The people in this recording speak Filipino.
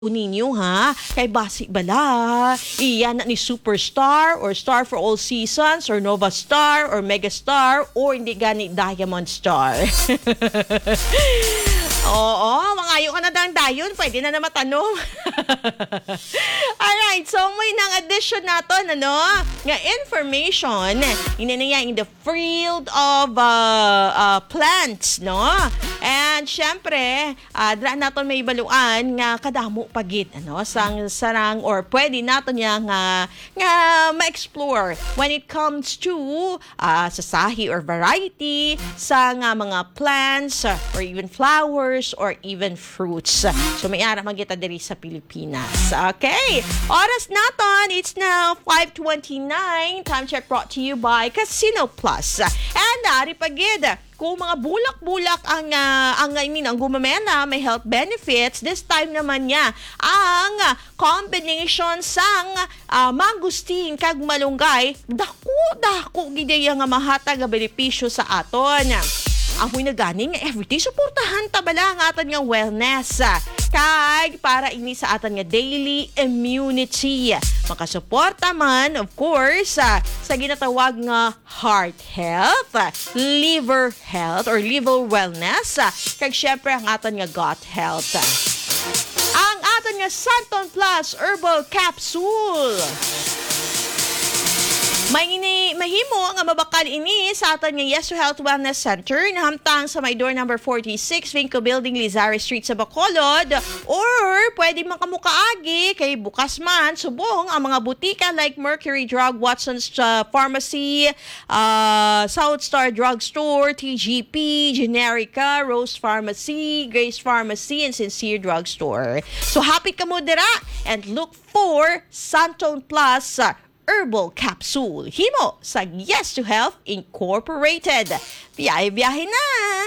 ninyo ha, kay basi bala, iyan na ni Superstar or Star for All Seasons or Nova Star or Mega Star or hindi gani Diamond Star. Oo, mangayo ka na dayon, pwede na matanong. Alright, so may nang addition naton, nga information, inaniya in the field of plants, no? And syempre, dra naton may baluan nga kadamo pagit, sarang or pwede naton nga ma-explore when it comes to sasahi or variety sa nga mga plants or even flowers or even fruits. So may ara magita diri sa Pilipinas. Okay, oras naton, it's now 5:29. Time check brought to you by Casino Plus. And ari pagid kung mga bulak-bulak ang gumamena, may health benefits, this time naman niya ang combination sang mangustin kag malunggay, dako gidaya nga mahatag nga benepisyo sa aton. Amoy na ganing everyday suportahan tabala ang aton nga wellness. Kag para ini sa aton nga daily immunity. Makasuporta man, of course, sa ginatawag nga heart health, liver health or liver wellness, kag syempre ang aton nga gut health. Ang aton nga Santon Plus Herbal Capsule. Mahimo nga mabakal ini sa aton nga Yes to Health Wellness Center na hamtang sa may door number 46, Vinco Building, Lizares Street sa Bacolod, or pwede makamukaagi kay bukas man subong ang mga butika like Mercury Drug, Watson's Pharmacy, South Star Drugstore, TGP, Generica, Rose Pharmacy, Grace Pharmacy, and Sincere Drugstore. So happy ka mo dira and look for Santon Plus Herbal Capsule. Himo sa Yes to Health Incorporated. Biyahe-biyahe na!